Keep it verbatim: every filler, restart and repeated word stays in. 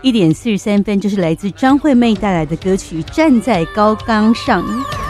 一点四十三分，就是来自张惠妹带来的歌曲《站在高岗上》。